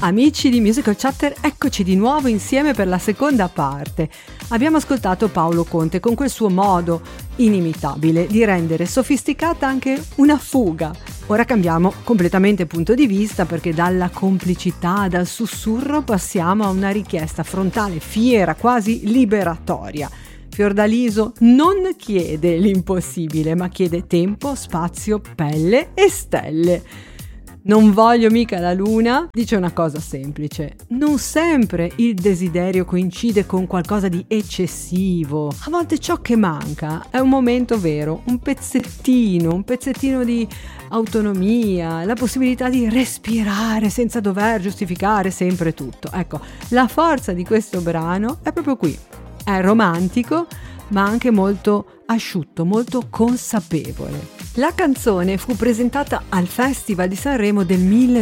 Amici di Musical Chatter, eccoci di nuovo insieme per la seconda parte. Abbiamo ascoltato Paolo Conte con quel suo modo inimitabile di rendere sofisticata anche una fuga. Ora cambiamo completamente punto di vista, perché dalla complicità, dal sussurro passiamo a una richiesta frontale, fiera, quasi liberatoria. Fiordaliso non chiede l'impossibile, ma chiede tempo, spazio, pelle e stelle. Non voglio mica la luna, dice una cosa semplice. Non sempre il desiderio coincide con qualcosa di eccessivo. A volte ciò che manca è un momento vero, un pezzettino di autonomia, la possibilità di respirare senza dover giustificare sempre tutto. Ecco, la forza di questo brano è proprio qui. È romantico, ma anche molto asciutto, molto consapevole. La canzone fu presentata al Festival di Sanremo del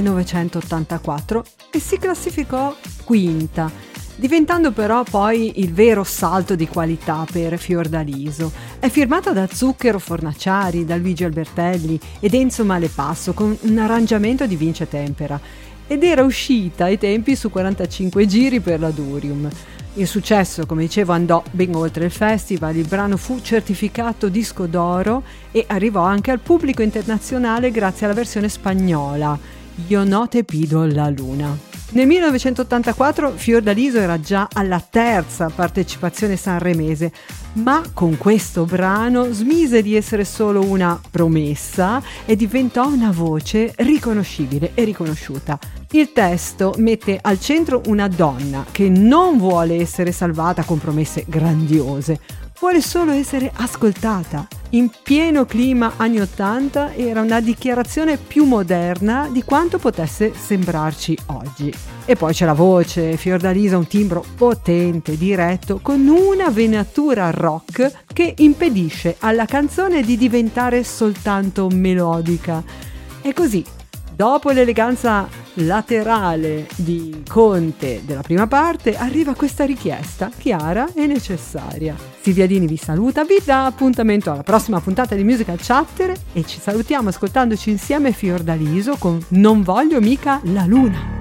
1984 e si classificò quinta, diventando però poi il vero salto di qualità per Fiordaliso. È firmata da Zucchero Fornaciari, da Luigi Albertelli ed Enzo Malepasso, con un arrangiamento di Vince Tempera, ed era uscita ai tempi su 45 giri per la Durium. Il successo, come dicevo, andò ben oltre il festival. Il brano fu certificato disco d'oro e arrivò anche al pubblico internazionale grazie alla versione spagnola, Yo no te pido la luna. Nel 1984 Fiordaliso era già alla terza partecipazione sanremese, ma con questo brano smise di essere solo una promessa e diventò una voce riconoscibile e riconosciuta. Il testo mette al centro una donna che non vuole essere salvata con promesse grandiose, vuole solo essere ascoltata. In pieno clima anni 80 era una dichiarazione più moderna di quanto potesse sembrarci oggi. E poi c'è la voce. Fiordaliso ha un timbro potente, diretto, con una venatura rock che impedisce alla canzone di diventare soltanto melodica. E così, dopo l'eleganza laterale di Conte della prima parte, arriva questa richiesta chiara e necessaria. Silvia Dini vi saluta, vi dà appuntamento alla prossima puntata di Musical Chatter e ci salutiamo ascoltandoci insieme Fiordaliso con Non voglio mica la luna.